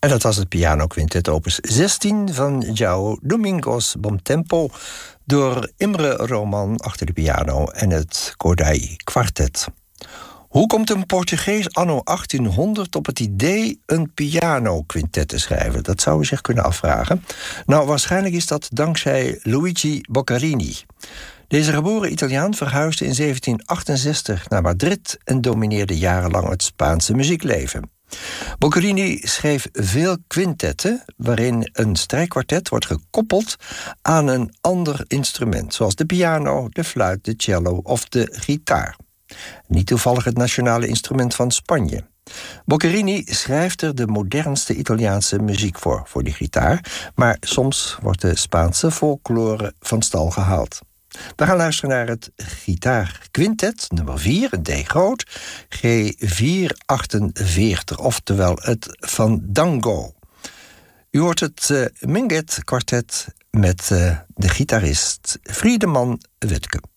En dat was het pianoquintet opus 16 van João Domingos Bomtempo, door Imre Roman achter de piano en het Kodály kwartet. Hoe komt een Portugees anno 1800 op het idee een pianoquintet te schrijven? Dat zou u zich kunnen afvragen. Nou, waarschijnlijk is dat dankzij Luigi Boccherini. Deze geboren Italiaan verhuisde in 1768 naar Madrid en domineerde jarenlang het Spaanse muziekleven. Boccherini schreef veel quintetten waarin een strijkkwartet wordt gekoppeld aan een ander instrument, zoals de piano, de fluit, de cello of de gitaar. Niet toevallig het nationale instrument van Spanje. Boccherini schrijft er de modernste Italiaanse muziek voor die gitaar, maar soms wordt de Spaanse folklore van stal gehaald. We gaan luisteren naar het gitaarquintet, nummer 4, een D groot, G448, oftewel het Fandango. U hoort het Minguet kwartet met de gitarist Friedemann Wutke.